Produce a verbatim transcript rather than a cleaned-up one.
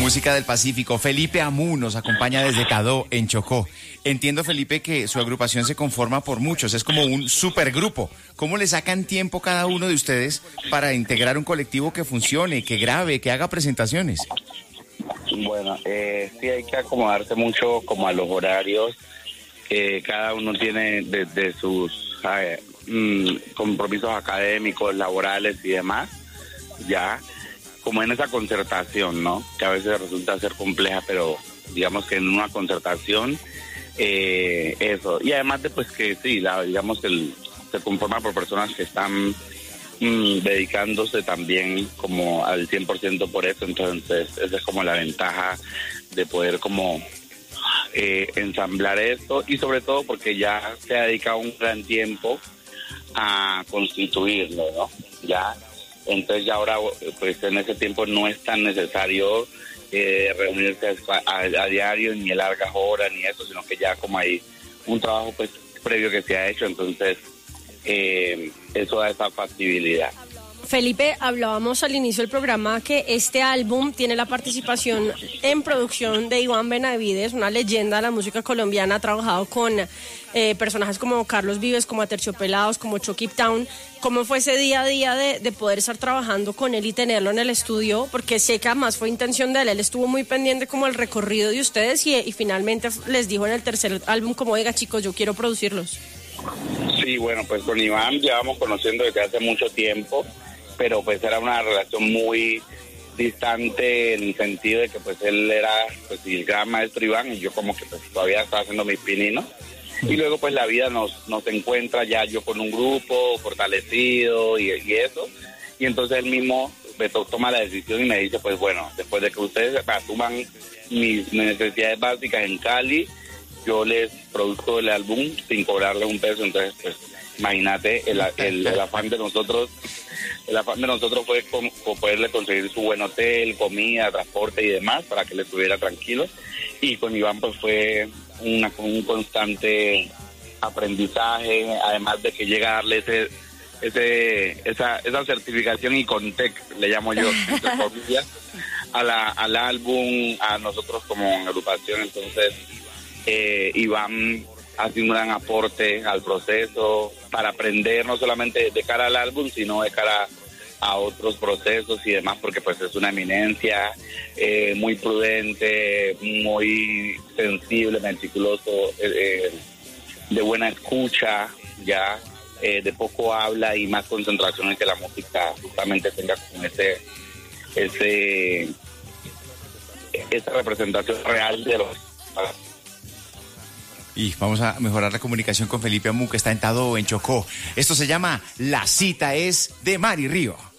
Música del Pacífico. Felipe Amú nos acompaña desde Cadó, en Chocó. Entiendo, Felipe, que su agrupación se conforma por muchos, es como un supergrupo. ¿Cómo le sacan tiempo cada uno de ustedes para integrar un colectivo que funcione, que grabe, que haga presentaciones? Bueno, eh, sí hay que acomodarse mucho como a los horarios que cada uno tiene de, de sus eh, mm, compromisos académicos, laborales y demás, ya, como en esa concertación, ¿no? Que a veces resulta ser compleja, pero digamos que en una concertación, eh, eso. Y además de pues que sí, la, digamos que el, se conforma por personas que están mm, dedicándose también como al cien por ciento por eso, entonces esa es como la ventaja de poder como eh, ensamblar esto, y sobre todo porque ya se ha dedicado un gran tiempo a constituirlo, ¿no? Ya, entonces ya ahora pues en ese tiempo no es tan necesario eh, reunirse a, a, a diario, ni largas horas, ni eso, sino que ya como hay un trabajo pues previo que se ha hecho, entonces eh, eso da esa factibilidad. Felipe, hablábamos al inicio del programa que este álbum tiene la participación en producción de Iván Benavides, una leyenda de la música colombiana. Ha trabajado con eh, personajes como Carlos Vives, como Aterciopelados, como Chucky Town. ¿Cómo fue ese día a día de, de poder estar trabajando con él y tenerlo en el estudio? Porque sé que además fue intención de él, él estuvo muy pendiente como el recorrido de ustedes y, y finalmente les dijo en el tercer álbum como, oiga chicos, yo quiero producirlos. Sí, bueno, pues con Iván llevamos conociendo desde hace mucho tiempo, pero pues era una relación muy distante en el sentido de que pues él era pues el gran maestro Iván y yo como que pues todavía estaba haciendo mis pininos, y luego pues la vida nos nos encuentra ya yo con un grupo fortalecido y, y eso, y entonces él mismo me to- toma la decisión y me dice pues bueno, después de que ustedes asuman mis necesidades básicas en Cali, yo les produzco el álbum sin cobrarle un peso. Entonces pues imagínate el, el, el afán de nosotros el afán de nosotros fue con, con poderle conseguir su buen hotel, comida, transporte y demás para que le estuviera tranquilo, y con Iván pues fue una, un constante aprendizaje, además de que llega a darle ese ese esa esa certificación y Contec, le llamo yo, entre comillas, a la, al álbum, a nosotros como agrupación. Entonces eh, Iván hace un gran aporte al proceso para aprender no solamente de cara al álbum, sino de cara a otros procesos y demás, porque pues es una eminencia, eh, muy prudente, muy sensible, meticuloso, eh, de buena escucha, ya, eh, de poco habla y más concentración en que la música justamente tenga como ese, ese, esa representación real de los... Y vamos a mejorar la comunicación con Felipe Amú, que está en Tadó, en Chocó. Esto se llama La Cita es de Mari Río.